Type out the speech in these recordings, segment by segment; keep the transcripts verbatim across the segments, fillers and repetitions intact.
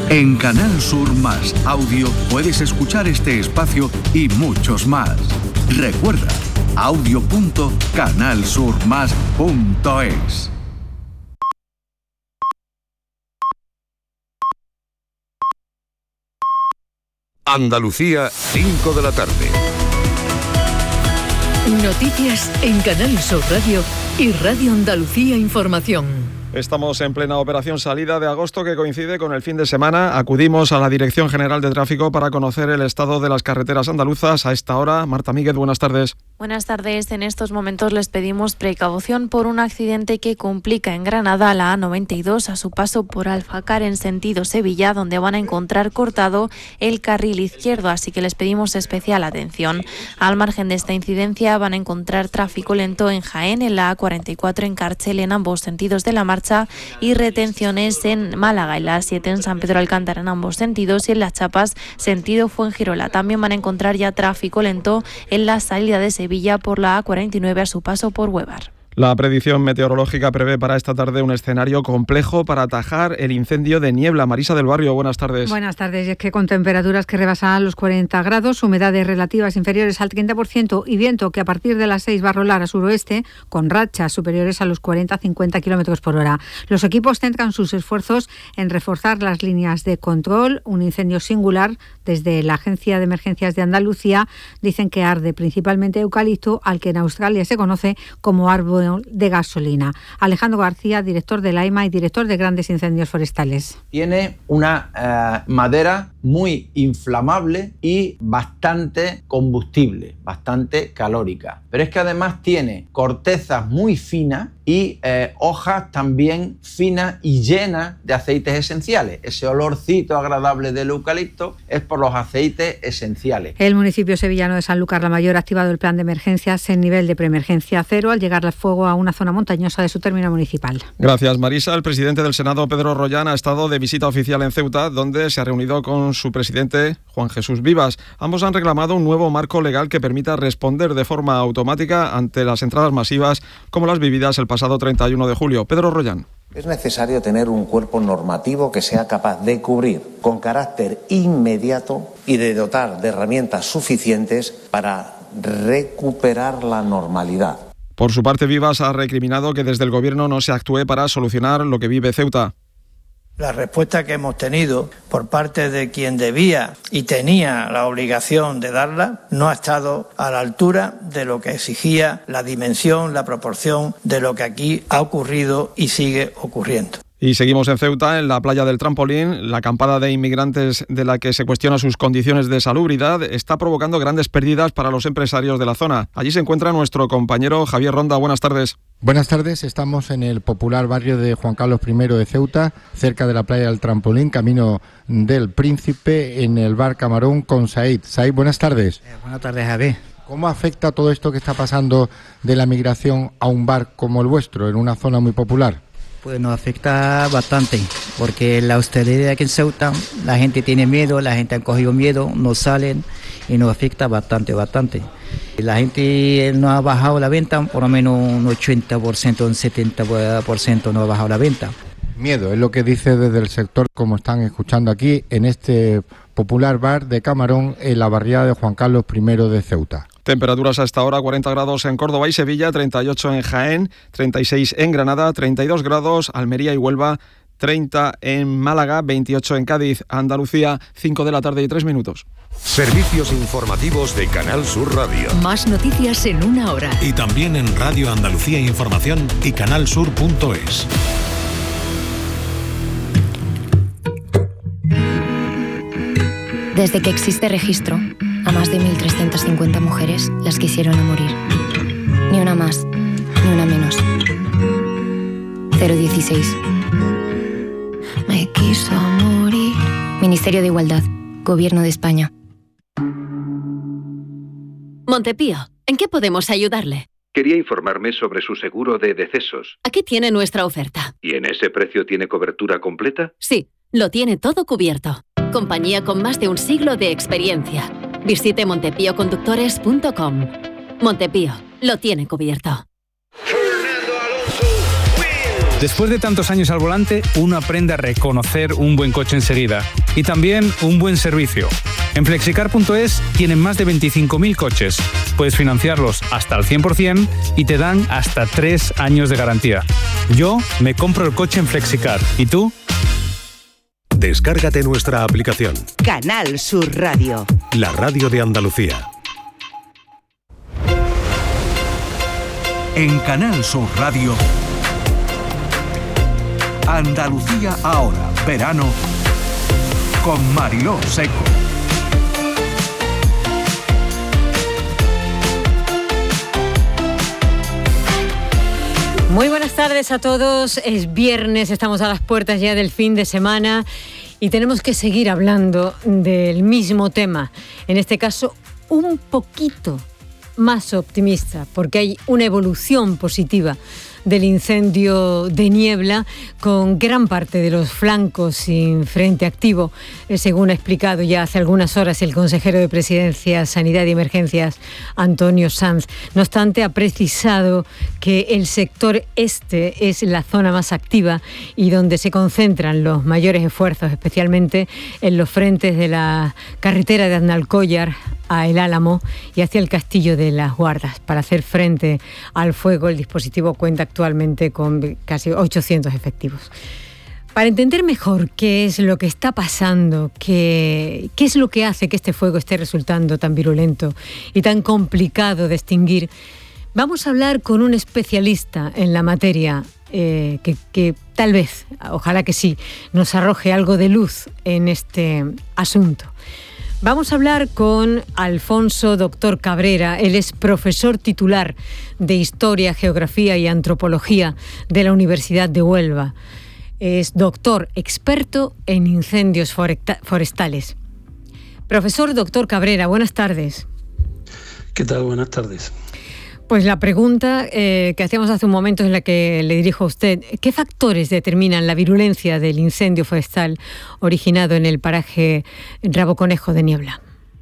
En Canal Sur Más Audio puedes escuchar este espacio y muchos más. Recuerda, audio punto canal sur más punto es. Andalucía, cinco de la tarde. Noticias en Canal Sur Radio y Radio Andalucía Información. Estamos en plena operación salida de agosto que coincide con el fin de semana. Acudimos a la Dirección General de Tráfico para conocer el estado de las carreteras andaluzas. A esta hora, Marta Míguez, buenas tardes. Buenas tardes. En estos momentos les pedimos precaución por un accidente que complica en Granada la A noventa y dos a su paso por Alfacar en sentido Sevilla, donde van a encontrar cortado el carril izquierdo, así que les pedimos especial atención. Al margen de esta incidencia van a encontrar tráfico lento en Jaén, en la A cuarenta y cuatro en Cárcel en ambos sentidos de la marcha y retenciones en Málaga, en la A siete en San Pedro Alcántara en ambos sentidos y en Las Chapas sentido Fuengirola. También van a encontrar ya tráfico lento en la salida de Sevilla por la A cuarenta y nueve a su paso por Huevar. La predicción meteorológica prevé para esta tarde un escenario complejo para atajar el incendio de Niebla. Marisa del Barrio, buenas tardes. Buenas tardes. Y es que con temperaturas que rebasan los cuarenta grados, humedades relativas inferiores al treinta por ciento y viento que a partir de las seis va a rolar a suroeste, con rachas superiores a los cuarenta a cincuenta kilómetros por hora. Los equipos centran sus esfuerzos en reforzar las líneas de control. Un incendio singular. Desde la Agencia de Emergencias de Andalucía dicen que arde principalmente eucalipto, al que en Australia se conoce como árbol de gasolina. Alejandro García, director de la E M A y director de Grandes Incendios Forestales. Tiene una eh, madera muy inflamable y bastante combustible, bastante calórica. Pero es que además tiene cortezas muy finas y eh, hojas también finas y llenas de aceites esenciales. Ese olorcito agradable del eucalipto es por los aceites esenciales. El municipio sevillano de Sanlúcar la Mayor ha activado el plan de emergencias en nivel de preemergencia cero al llegar al fuego a una zona montañosa de su término municipal. Gracias, Marisa. El presidente del Senado, Pedro Rollán, ha estado de visita oficial en Ceuta, donde se ha reunido con su presidente, Juan Jesús Vivas. Ambos han reclamado un nuevo marco legal que permita responder de forma automática ante las entradas masivas como las vividas el pasado treinta y uno de julio. Pedro Rollán. Es necesario tener un cuerpo normativo que sea capaz de cubrir con carácter inmediato y de dotar de herramientas suficientes para recuperar la normalidad. Por su parte, Vivas ha recriminado que desde el Gobierno no se actúe para solucionar lo que vive Ceuta. La respuesta que hemos tenido por parte de quien debía y tenía la obligación de darla no ha estado a la altura de lo que exigía la dimensión, la proporción de lo que aquí ha ocurrido y sigue ocurriendo. Y seguimos en Ceuta, en la playa del Trampolín. La acampada de inmigrantes de la que se cuestiona sus condiciones de salubridad está provocando grandes pérdidas para los empresarios de la zona. Allí se encuentra nuestro compañero Javier Ronda. Buenas tardes. Buenas tardes, estamos en el popular barrio de Juan Carlos primero de Ceuta, cerca de la playa del Trampolín, camino del Príncipe, en el bar Camarón con Said. Said, buenas tardes. Eh, buenas tardes, Javier. ¿Cómo afecta todo esto que está pasando de la migración a un bar como el vuestro, en una zona muy popular? Pues nos afecta bastante, porque la hostelería aquí en Ceuta, la gente tiene miedo, la gente ha cogido miedo, no salen y nos afecta bastante, bastante. La gente no ha bajado la venta, por lo menos un ochenta por ciento, un setenta por ciento no ha bajado la venta. Miedo, es lo que dice desde el sector, como están escuchando aquí, en este popular bar de Camarón, en la barriada de Juan Carlos primero de Ceuta. Temperaturas a esta hora, cuarenta grados en Córdoba y Sevilla, treinta y ocho en Jaén, treinta y seis en Granada, treinta y dos grados, Almería y Huelva, treinta en Málaga, veintiocho en Cádiz, Andalucía, cinco de la tarde y tres minutos. Servicios informativos de Canal Sur Radio. Más noticias en una hora. Y también en Radio Andalucía Información y canal sur punto es. Desde que existe registro, a más de mil trescientas cincuenta mujeres las quisieron a morir. Ni una más, ni una menos. cero dieciséis. Me quiso morir. Ministerio de Igualdad, Gobierno de España. Montepío, ¿en qué podemos ayudarle? Quería informarme sobre su seguro de decesos. Aquí tiene nuestra oferta. ¿Y en ese precio tiene cobertura completa? Sí, lo tiene todo cubierto. Compañía con más de un siglo de experiencia. Visite montepío conductores punto com. Montepío, lo tiene cubierto. Después de tantos años al volante, uno aprende a reconocer un buen coche enseguida y también un buen servicio. En flexicar punto es tienen más de veinticinco mil coches. Puedes financiarlos hasta el cien por ciento y te dan hasta tres años de garantía. Yo me compro el coche en Flexicar. ¿Y tú? Descárgate nuestra aplicación. Canal Sur Radio. La radio de Andalucía. En Canal Sur Radio, Andalucía ahora, verano, con Mariló Seco. Muy buenas tardes a todos, es viernes, estamos a las puertas ya del fin de semana y tenemos que seguir hablando del mismo tema, en este caso un poquito más optimista, porque hay una evolución positiva del incendio de Niebla, con gran parte de los flancos sin frente activo, según ha explicado ya hace algunas horas el consejero de Presidencia, Sanidad y Emergencias, Antonio Sanz. No obstante, ha precisado que el sector este es la zona más activa y donde se concentran los mayores esfuerzos, especialmente en los frentes de la carretera de Aznalcóllar a El Álamo y hacia el Castillo de las Guardas. Para hacer frente al fuego, el dispositivo cuenta actualmente con casi ochocientos efectivos. Para entender mejor qué es lo que está pasando, qué, qué es lo que hace que este fuego esté resultando tan virulento y tan complicado de extinguir, vamos a hablar con un especialista en la materia eh, que, que tal vez, ojalá que sí, nos arroje algo de luz en este asunto. Vamos a hablar con Alfonso Doctor Cabrera. Él es profesor titular de Historia, Geografía y Antropología de la Universidad de Huelva. Es doctor experto en incendios forestales. Profesor Doctor Cabrera, buenas tardes. ¿Qué tal? Buenas tardes. Pues la pregunta eh, que hacíamos hace un momento es la que le dirijo a usted. ¿Qué factores determinan la virulencia del incendio forestal originado en el paraje Rabo Conejo de Niebla?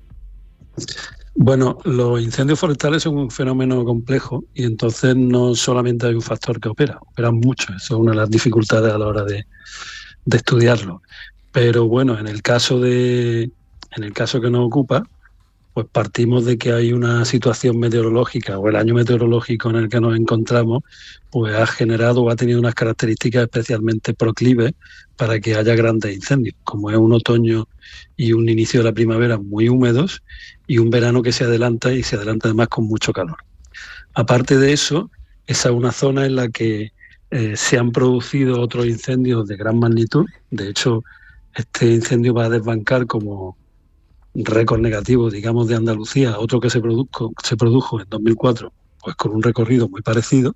Bueno, los incendios forestales son un fenómeno complejo y entonces no solamente hay un factor que opera, operan mucho. Eso es una de las dificultades a la hora de, de estudiarlo. Pero bueno, en el caso de, en el caso que nos ocupa, pues partimos de que hay una situación meteorológica o el año meteorológico en el que nos encontramos, pues ha generado o ha tenido unas características especialmente proclives para que haya grandes incendios, como es un otoño y un inicio de la primavera muy húmedos y un verano que se adelanta y se adelanta además con mucho calor. Aparte de eso, esa es una zona en la que eh, se han producido otros incendios de gran magnitud. De hecho, este incendio va a desbancar como récord negativo, digamos, de Andalucía, otro que se produjo, se produjo en dos mil cuatro, pues con un recorrido muy parecido.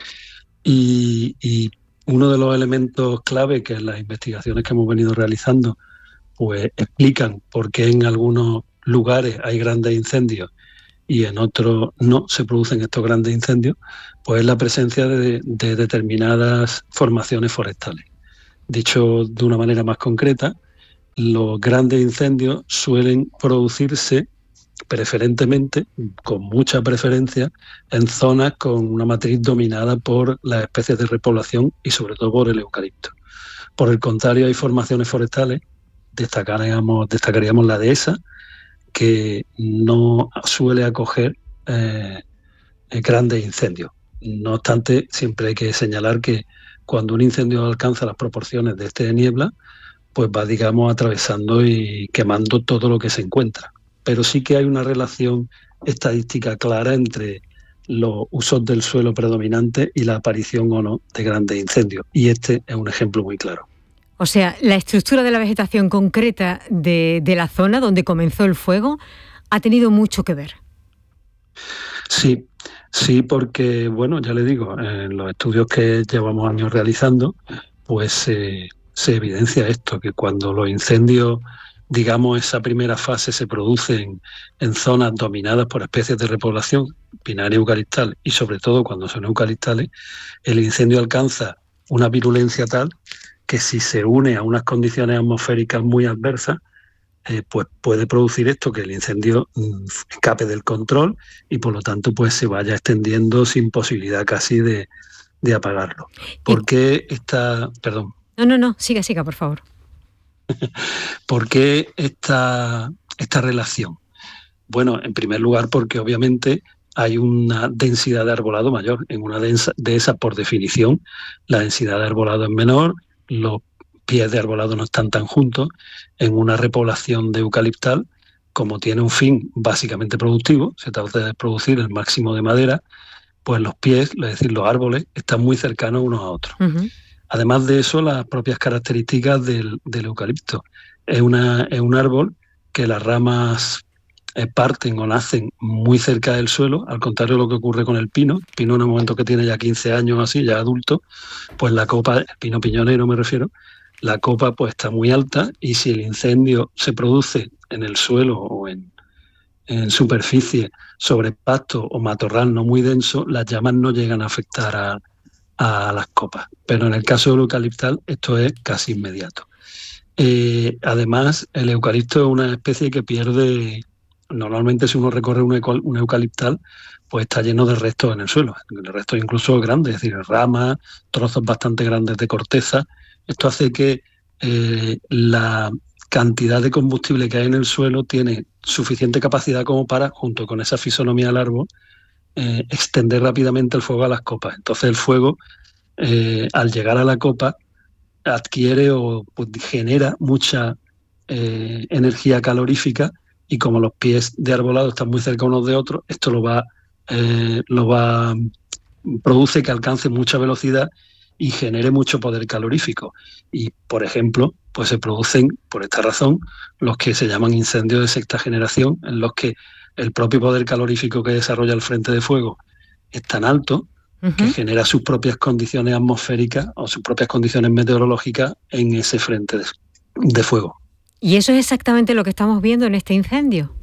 Y, y uno de los elementos clave que en las investigaciones que hemos venido realizando, pues explican por qué en algunos lugares hay grandes incendios y en otros no se producen estos grandes incendios, pues es la presencia de, de determinadas formaciones forestales. Dicho de una manera más concreta, los grandes incendios suelen producirse preferentemente, con mucha preferencia, en zonas con una matriz dominada por las especies de repoblación y sobre todo por el eucalipto. Por el contrario, hay formaciones forestales, destacaríamos, destacaríamos la dehesa, que no suele acoger eh, grandes incendios. No obstante, siempre hay que señalar que cuando un incendio alcanza las proporciones de este de Niebla, pues va, digamos, atravesando y quemando todo lo que se encuentra. Pero sí que hay una relación estadística clara entre los usos del suelo predominantes y la aparición o no de grandes incendios. Y este es un ejemplo muy claro. O sea, la estructura de la vegetación concreta de, de la zona donde comenzó el fuego ha tenido mucho que ver. Sí, sí, porque, bueno, ya le digo, en los estudios que llevamos años realizando, pues eh, se evidencia esto, que cuando los incendios, digamos, esa primera fase se produce en, en zonas dominadas por especies de repoblación, pinares eucaliptal, y sobre todo cuando son eucaliptales, el incendio alcanza una virulencia tal que si se une a unas condiciones atmosféricas muy adversas, eh, pues puede producir esto, que el incendio mm, escape del control y por lo tanto pues se vaya extendiendo sin posibilidad casi de, de apagarlo. ¿Por qué esta... Perdón. No, no, no, siga, siga, por favor. ¿Por qué esta, esta relación? Bueno, en primer lugar porque obviamente hay una densidad de arbolado mayor. En una de esas, por definición, la densidad de arbolado es menor, los pies de arbolado no están tan juntos. En una repoblación de eucaliptal, como tiene un fin básicamente productivo, se trata de producir el máximo de madera, pues los pies, es decir, los árboles, están muy cercanos unos a otros. Uh-huh. Además de eso, las propias características del, del eucalipto. Es, una, es un árbol que las ramas eh, parten o nacen muy cerca del suelo, al contrario de lo que ocurre con el pino. El pino, en el momento que tiene ya quince años así, ya adulto, pues la copa, el pino piñonero me refiero, la copa pues está muy alta, y si el incendio se produce en el suelo o en, en superficie sobre pasto o matorral no muy denso, las llamas no llegan a afectar a, a las copas. Pero en el caso del eucaliptal esto es casi inmediato. Eh, además, el eucalipto es una especie que pierde, normalmente si uno recorre un, eco, un eucaliptal, pues está lleno de restos en el suelo, de restos incluso grandes, es decir, ramas, trozos bastante grandes de corteza. Esto hace que eh, la cantidad de combustible que hay en el suelo tiene suficiente capacidad como para, junto con esa fisonomía del árbol, eh, extender rápidamente el fuego a las copas. Entonces el fuego, eh, al llegar a la copa, adquiere o pues, genera mucha eh, energía calorífica, y como los pies de arbolado están muy cerca unos de otros, esto lo va, eh, lo va produce que alcance mucha velocidad y genere mucho poder calorífico. Y, por ejemplo, pues se producen, por esta razón, los que se llaman incendios de sexta generación, en los que el propio poder calorífico que desarrolla el frente de fuego es tan alto uh-huh. que genera sus propias condiciones atmosféricas o sus propias condiciones meteorológicas en ese frente de, de fuego. ¿Y eso es exactamente lo que estamos viendo en este incendio?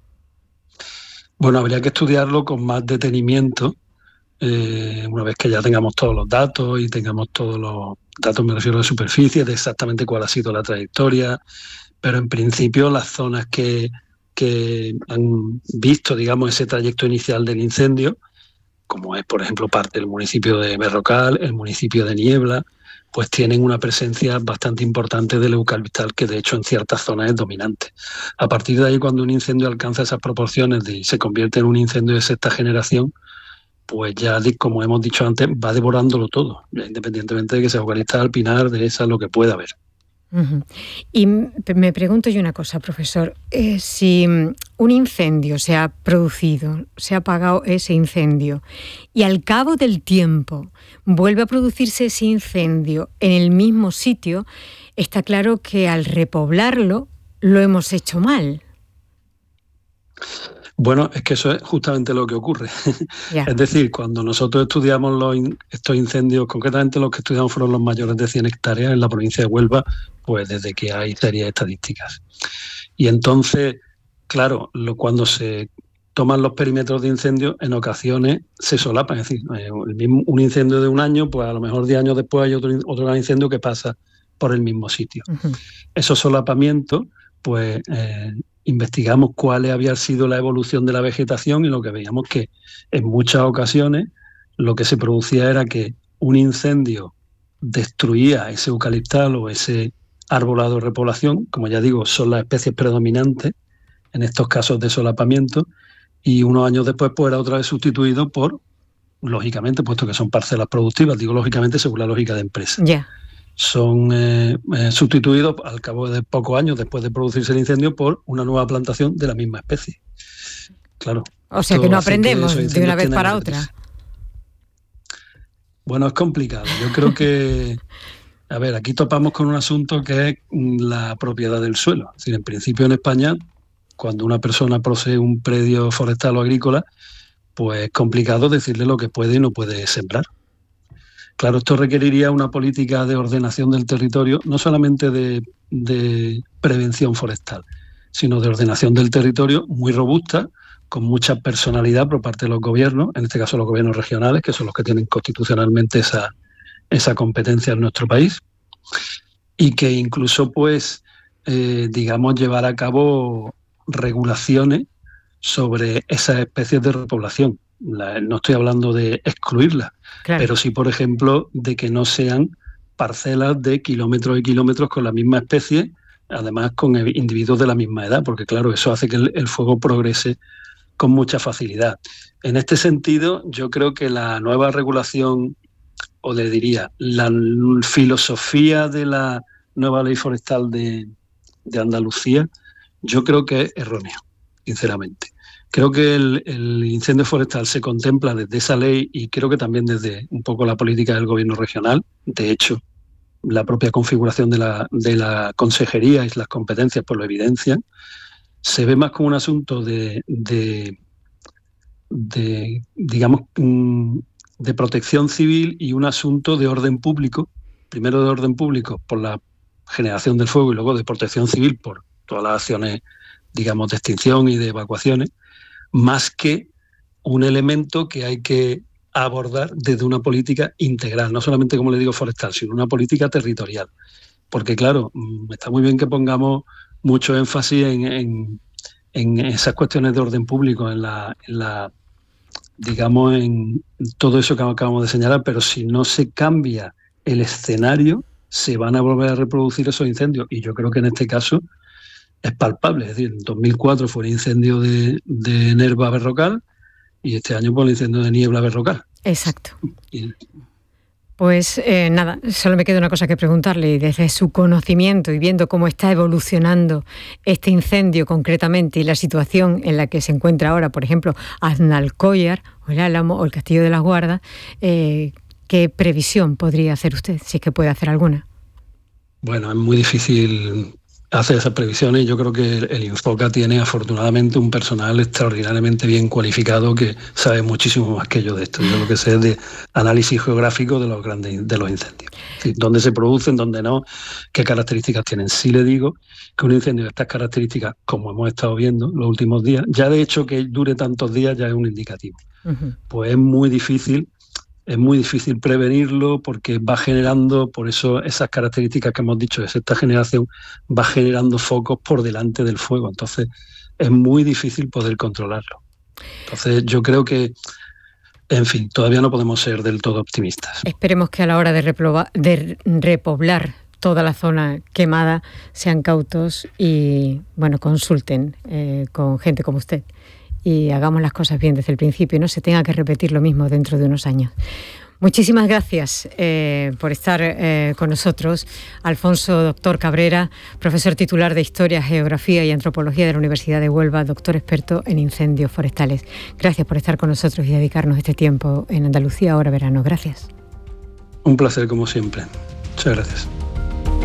Bueno, habría que estudiarlo con más detenimiento, eh, una vez que ya tengamos todos los datos y tengamos todos los datos, me refiero de superficie, de exactamente cuál ha sido la trayectoria, pero en principio las zonas que, que han visto, digamos, ese trayecto inicial del incendio, como es, por ejemplo, parte del municipio de Berrocal, el municipio de Niebla, pues tienen una presencia bastante importante del eucaliptal, que de hecho en ciertas zonas es dominante. A partir de ahí, cuando un incendio alcanza esas proporciones y se convierte en un incendio de sexta generación, pues ya, como hemos dicho antes, va devorándolo todo, independientemente de que sea eucaliptal, pinar, dehesa, lo que pueda haber. Uh-huh. Y me pregunto yo una cosa, profesor, eh, si un incendio se ha producido, se ha apagado ese incendio, y al cabo del tiempo vuelve a producirse ese incendio en el mismo sitio, está claro que al repoblarlo lo hemos hecho mal. Bueno, es que eso es justamente lo que ocurre. Yeah. Es decir, cuando nosotros estudiamos los in- estos incendios, concretamente los que estudiamos fueron los mayores de cien hectáreas en la provincia de Huelva, pues desde que hay serias estadísticas. Y entonces, claro, lo, cuando se toman los perímetros de incendio, en ocasiones se solapan. Es decir, eh, el mismo, un incendio de un año, pues a lo mejor diez años después hay otro, otro gran incendio que pasa por el mismo sitio. Uh-huh. Esos solapamientos, pues... Eh, investigamos cuál había sido la evolución de la vegetación, y lo que veíamos que en muchas ocasiones lo que se producía era que un incendio destruía ese eucaliptal o ese arbolado de repoblación, como ya digo, son las especies predominantes en estos casos de solapamiento, y unos años después pues era otra vez sustituido por, lógicamente, puesto que son parcelas productivas, digo lógicamente según la lógica de empresa. Yeah. Son eh, eh, sustituidos al cabo de pocos años después de producirse el incendio por una nueva plantación de la misma especie. Claro. O sea que no aprendemos que de una vez para otra. Bueno, es complicado. Yo creo que, a ver, aquí topamos con un asunto que es la propiedad del suelo. Es decir, en principio en España, cuando una persona posee un predio forestal o agrícola, pues es complicado decirle lo que puede y no puede sembrar. Claro, esto requeriría una política de ordenación del territorio, no solamente de, de prevención forestal, sino de ordenación del territorio muy robusta, con mucha personalidad por parte de los gobiernos, en este caso los gobiernos regionales, que son los que tienen constitucionalmente esa, esa competencia en nuestro país, y que incluso, pues, eh, digamos, llevar a cabo regulaciones sobre esas especies de repoblación. La, no estoy hablando de excluirlas, claro, pero sí, por ejemplo, de que no sean parcelas de kilómetros y kilómetros con la misma especie, además con individuos de la misma edad, porque claro, eso hace que el, el fuego progrese con mucha facilidad. En este sentido, yo creo que la nueva regulación, o le diría, la filosofía de la nueva ley forestal de, de Andalucía, yo creo que es errónea, sinceramente. Creo que el, el incendio forestal se contempla desde esa ley y creo que también desde un poco la política del gobierno regional. De hecho, la propia configuración de la, de la consejería y las competencias pues lo evidencian. Se ve más como un asunto de, de, de digamos, de protección civil y un asunto de orden público, primero de orden público por la generación del fuego y luego de protección civil por todas las acciones, digamos, de extinción y de evacuaciones, más que un elemento que hay que abordar desde una política integral, no solamente, como le digo, forestal, sino una política territorial. Porque claro, está muy bien que pongamos mucho énfasis en, en, en esas cuestiones de orden público, en la, en la, digamos, en todo eso que acabamos de señalar, pero si no se cambia el escenario, se van a volver a reproducir esos incendios. Y yo creo que en este caso es palpable. Es decir, en dos mil cuatro fue el incendio de, de Nerva Berrocal y este año por el incendio de Niebla Berrocal. Exacto. Y, Pues eh, nada, solo me queda una cosa que preguntarle. Desde su conocimiento y viendo cómo está evolucionando este incendio concretamente y la situación en la que se encuentra ahora, por ejemplo, Aznalcóllar o el Álamo o el Castillo de las Guardas, eh, ¿qué previsión podría hacer usted, si es que puede hacer alguna? Bueno, es muy difícil hacer esas previsiones. Yo creo que el Infoca tiene afortunadamente un personal extraordinariamente bien cualificado que sabe muchísimo más que yo de esto. Yo lo que sé es de análisis geográfico de los grandes de los incendios. Sí, dónde se producen, dónde no, qué características tienen. Sí le digo que un incendio de estas características, como hemos estado viendo los últimos días, ya de hecho que dure tantos días ya es un indicativo. Uh-huh. Pues es muy difícil Es muy difícil prevenirlo porque va generando, por eso esas características que hemos dicho, es esta generación va generando focos por delante del fuego. Entonces es muy difícil poder controlarlo. Entonces yo creo que, en fin, todavía no podemos ser del todo optimistas. Esperemos que a la hora de, reploba, de repoblar toda la zona quemada sean cautos y, bueno, consulten eh, con gente como usted. Y hagamos las cosas bien desde el principio y no se tenga que repetir lo mismo dentro de unos años. Muchísimas gracias eh, por estar eh, con nosotros. Alfonso Doctor Cabrera, profesor titular de Historia, Geografía y Antropología de la Universidad de Huelva, doctor experto en incendios forestales. Gracias por estar con nosotros y dedicarnos este tiempo en Andalucía, ahora verano. Gracias. Un placer como siempre. Muchas gracias.